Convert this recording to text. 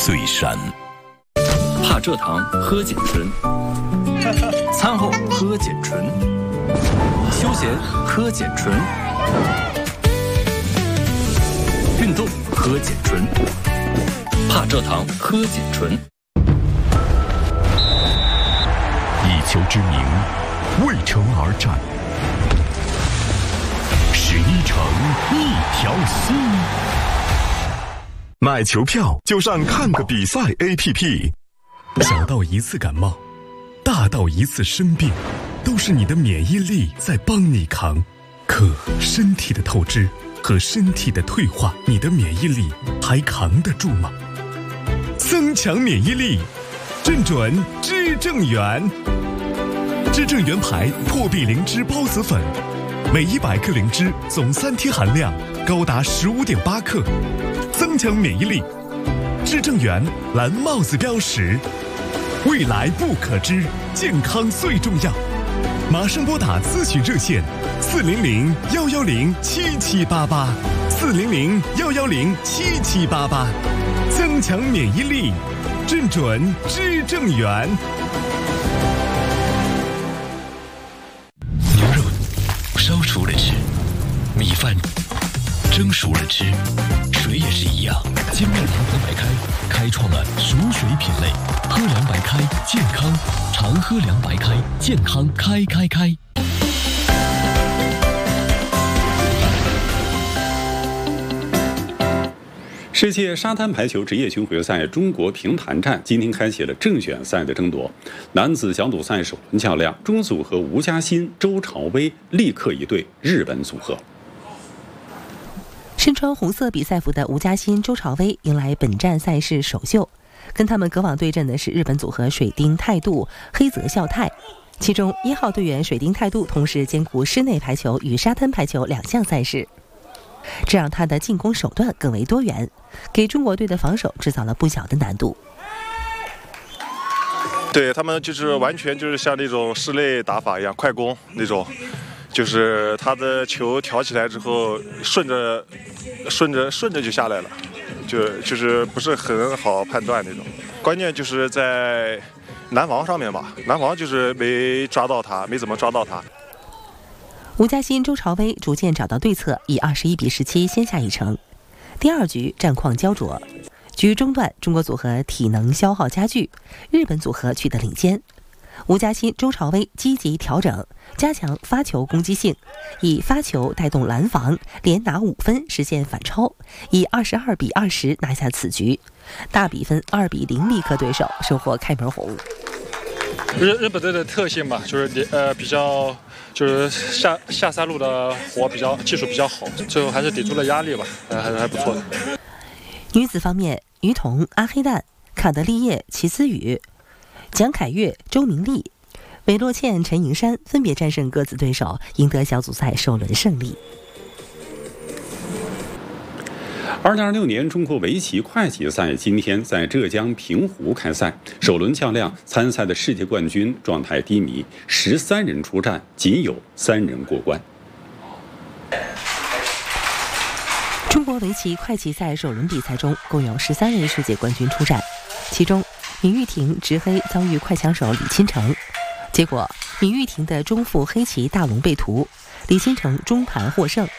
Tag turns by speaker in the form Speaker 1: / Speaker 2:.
Speaker 1: 岁山。怕蔗糖喝碱醇，餐后喝碱醇，休闲喝碱醇，运动喝碱醇，怕蔗糖喝碱醇。
Speaker 2: 一球之名，为城而战。11城一条心。买球票就上看个比赛 APP。小到一次感冒，大到一次生病，都是你的免疫力在帮你扛。可身体的透支和身体的退化，你的免疫力还扛得住吗？增强免疫力，正准知正元。知正元牌破壁灵芝孢子粉，每100克灵芝总3天含量高达15.8克，增强免疫力。知正元蓝帽子标识，未来不可知，健康最重要。马上拨打咨询热线400-110-7788，400-110-7788，增强免疫力，正准知正元。
Speaker 1: 牛肉烧熟了吃，米饭蒸熟了吃，水也是一样。精酿良白开开创了熟水品类，喝凉白开健康，常喝凉白开健康开。
Speaker 3: 世界沙滩排球职业巡回赛中国平潭站今天开启了正选赛的争夺。男子小组赛首轮较量，中组合吴嘉欣、周朝威力克一对日本组合。
Speaker 4: 身穿红色比赛服的吴嘉欣、周朝威迎来本站赛事首秀，跟他们隔网对阵的是日本组合水丁泰度、黑泽孝太。其中1号队员水丁泰度同时兼顾室内排球与沙滩排球2项赛事，这让他的进攻手段更为多元，给中国队的防守制造了不小的难度。
Speaker 5: 对，他们就是完全就是像那种室内打法一样，快攻那种，就是他的球挑起来之后顺着就下来了，就是不是很好判断那种。关键就是在拦防上面吧，拦防就是没怎么抓到他。
Speaker 4: 吴嘉欣、周朝威逐渐找到对策，以21-17先下一城。第2局战况焦灼，局中段中国组合体能消耗加剧，日本组合取得领先。吴嘉欣、周朝威积极调整，加强发球攻击性，以发球带动拦防，连拿5分实现反超，以22-20拿下此局，大比分2-0力克对手，收获开门红。
Speaker 6: 日本队的特性吧，就是比较就是下三路的活技术比较好，最后还是抵住了压力吧，还不错的。
Speaker 4: 女子方面，于彤、阿黑蛋、卡德利叶、齐思雨、蒋凯月、周明丽、韦洛倩、陈莹珊分别战胜各自对手，赢得小组赛首轮胜利。
Speaker 3: 2026年中国围棋快棋赛今天在浙江平湖开赛，首轮较量，参赛的世界冠军状态低迷，13人出战，仅有3人过关。
Speaker 4: 中国围棋快棋赛首轮比赛中，共有13位世界冠军出战，其中闵玉婷执黑遭遇快枪手李钦成，结果闵玉婷的中副黑棋大龙被屠，李钦成中盘获胜。